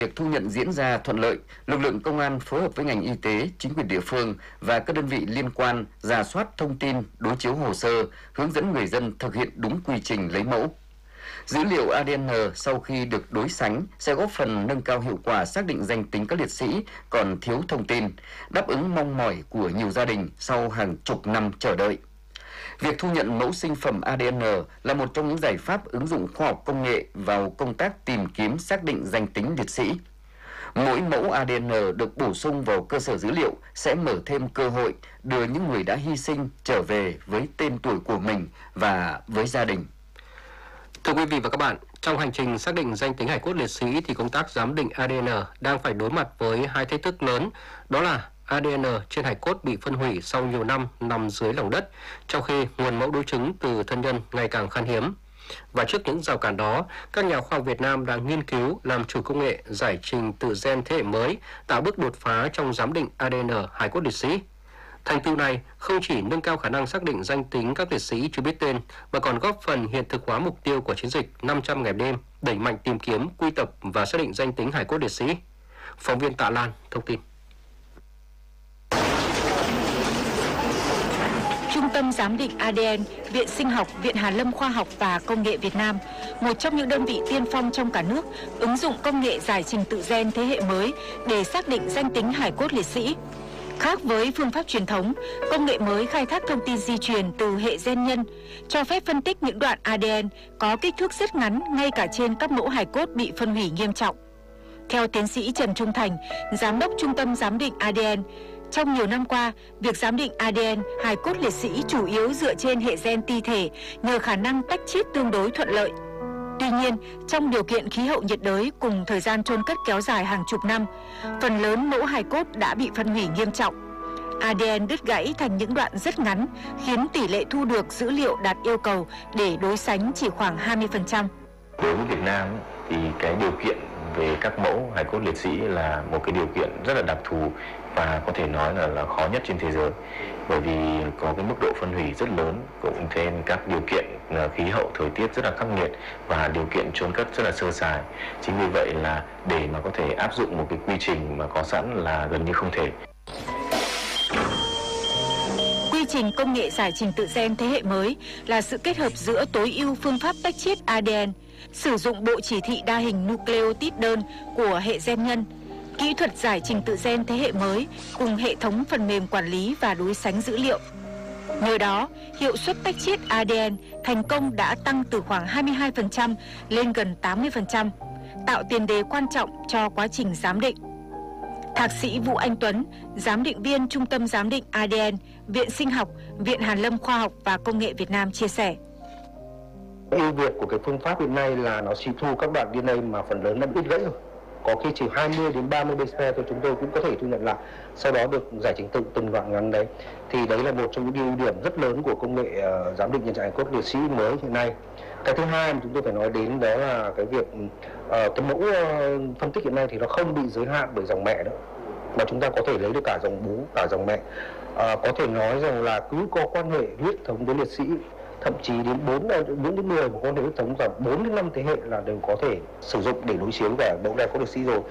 Việc thu nhận diễn ra thuận lợi, lực lượng công an phối hợp với ngành y tế, chính quyền địa phương và các đơn vị liên quan rà soát thông tin, đối chiếu hồ sơ, hướng dẫn người dân thực hiện đúng quy trình lấy mẫu. Dữ liệu ADN sau khi được đối sánh sẽ góp phần nâng cao hiệu quả xác định danh tính các liệt sĩ còn thiếu thông tin, đáp ứng mong mỏi của nhiều gia đình sau hàng chục năm chờ đợi. Việc thu nhận mẫu sinh phẩm ADN là một trong những giải pháp ứng dụng khoa học công nghệ vào công tác tìm kiếm xác định danh tính liệt sĩ. Mỗi mẫu ADN được bổ sung vào cơ sở dữ liệu sẽ mở thêm cơ hội đưa những người đã hy sinh trở về với tên tuổi của mình và với gia đình. Thưa quý vị và các bạn, trong hành trình xác định danh tính hài cốt liệt sĩ thì công tác giám định ADN đang phải đối mặt với hai thách thức lớn, đó là ADN trên hài cốt bị phân hủy sau nhiều năm nằm dưới lòng đất, trong khi nguồn mẫu đối chứng từ thân nhân ngày càng khan hiếm. Và trước những rào cản đó, các nhà khoa học Việt Nam đang nghiên cứu làm chủ công nghệ giải trình tự gen thế hệ mới, tạo bước đột phá trong giám định ADN hài cốt liệt sĩ. Thành tựu này không chỉ nâng cao khả năng xác định danh tính các liệt sĩ chưa biết tên, mà còn góp phần hiện thực hóa mục tiêu của chiến dịch 500 ngày đêm, đẩy mạnh tìm kiếm, quy tập và xác định danh tính hài cốt liệt sĩ. Phóng viên Tạ Lan thông tin. Trung tâm Giám định ADN, Viện Sinh học, Viện Hàn lâm Khoa học và Công nghệ Việt Nam, một trong những đơn vị tiên phong trong cả nước, ứng dụng công nghệ giải trình tự gen thế hệ mới để xác định danh tính hài cốt liệt sĩ. Khác với phương pháp truyền thống, công nghệ mới khai thác thông tin di truyền từ hệ gen nhân, cho phép phân tích những đoạn ADN có kích thước rất ngắn ngay cả trên các mẫu hài cốt bị phân hủy nghiêm trọng. Theo tiến sĩ Trần Trung Thành, Giám đốc Trung tâm Giám định ADN, trong nhiều năm qua, việc giám định ADN hài cốt liệt sĩ chủ yếu dựa trên hệ gen ti thể nhờ khả năng tách chiết tương đối thuận lợi. Tuy nhiên, trong điều kiện khí hậu nhiệt đới cùng thời gian chôn cất kéo dài hàng chục năm, phần lớn mẫu hài cốt đã bị phân hủy nghiêm trọng. ADN đứt gãy thành những đoạn rất ngắn, khiến tỷ lệ thu được dữ liệu đạt yêu cầu để đối sánh chỉ khoảng 20%. Đối với Việt Nam thì cái điều kiện về các mẫu hài cốt liệt sĩ là một cái điều kiện rất là đặc thù và có thể nói là khó nhất trên thế giới, bởi vì có cái mức độ phân hủy rất lớn, cũng thêm các điều kiện khí hậu thời tiết rất là khắc nghiệt và điều kiện chôn cất rất là sơ sài. Chính vì vậy là để mà có thể áp dụng một cái quy trình mà có sẵn là gần như không thể. Quy trình công nghệ giải trình tự gen thế hệ mới là sự kết hợp giữa tối ưu phương pháp tách chiết ADN, sử dụng bộ chỉ thị đa hình nucleotide đơn của hệ gen nhân, kỹ thuật giải trình tự gen thế hệ mới cùng hệ thống phần mềm quản lý và đối sánh dữ liệu. Nhờ đó, hiệu suất tách chiết ADN thành công đã tăng từ khoảng 22% lên gần 80%, tạo tiền đề quan trọng cho quá trình giám định. Thạc sĩ Vũ Anh Tuấn, giám định viên Trung tâm Giám định ADN, Viện Sinh học, Viện Hàn lâm Khoa học và Công nghệ Việt Nam chia sẻ. Ưu việt của cái phương pháp hiện nay là nó chỉ thu các đoạn DNA mà phần lớn đã đứt gãy rồi. Có khi chỉ 20 đến 30 base thôi chúng tôi cũng có thể thu nhận lại, sau đó được giải trình tự từng đoạn ngắn đấy. Thì đấy là một trong những ưu điểm rất lớn của công nghệ giám định nhận dạng hài cốt liệt sĩ mới hiện nay. Cái thứ hai mà chúng tôi phải nói đến đó là cái việc cái mẫu phân tích hiện nay thì nó không bị giới hạn bởi dòng mẹ nữa, mà chúng ta có thể lấy được cả dòng bố, cả dòng mẹ. Có thể nói rằng là cứ có quan hệ huyết thống với liệt sĩ, thậm chí đến 4 đến 10 một quan hệ huyết thống, rằng 4 đến 5 thế hệ là đều có thể sử dụng để đối chiếu cả mẫu hài cốt liệt sĩ rồi.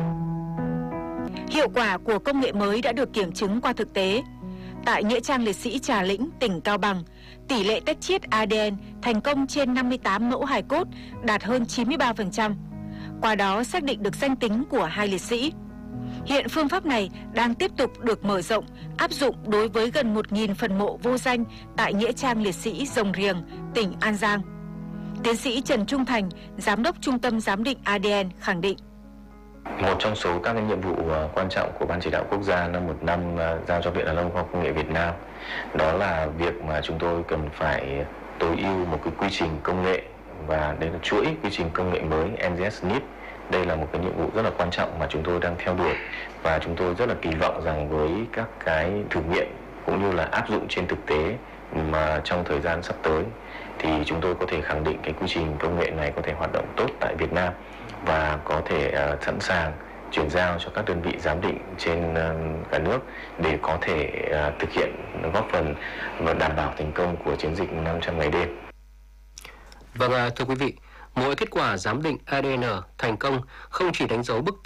Hiệu quả của công nghệ mới đã được kiểm chứng qua thực tế. Tại Nghĩa trang liệt sĩ Trà Lĩnh, tỉnh Cao Bằng, tỷ lệ tách chiết ADN thành công trên 58 mẫu hài cốt, đạt hơn 93%. Qua đó xác định được danh tính của 2 liệt sĩ. Hiện phương pháp này đang tiếp tục được mở rộng, áp dụng đối với gần 1.000 phần mộ vô danh tại Nghĩa trang liệt sĩ Rồng Riềng, tỉnh An Giang. Tiến sĩ Trần Trung Thành, Giám đốc Trung tâm Giám định ADN khẳng định. Một trong số các cái nhiệm vụ quan trọng của Ban Chỉ đạo Quốc gia năm 1 năm giao cho Viện Hàn lâm Khoa học Công nghệ Việt Nam, đó là việc mà chúng tôi cần phải tối ưu một cái quy trình công nghệ, và đây là chuỗi quy trình công nghệ mới NGS-NIP. Đây là một cái nhiệm vụ rất là quan trọng mà chúng tôi đang theo đuổi, và chúng tôi rất là kỳ vọng rằng với các cái thử nghiệm cũng như là áp dụng trên thực tế mà trong thời gian sắp tới thì chúng tôi có thể khẳng định cái quy trình công nghệ này có thể hoạt động tốt tại Việt Nam và có thể sẵn sàng chuyển giao cho các đơn vị giám định trên cả nước để có thể thực hiện góp phần và đảm bảo thành công của chiến dịch 500 ngày đêm. Vâng, thưa quý vị, mỗi kết quả giám định ADN thành công không chỉ đánh dấu bước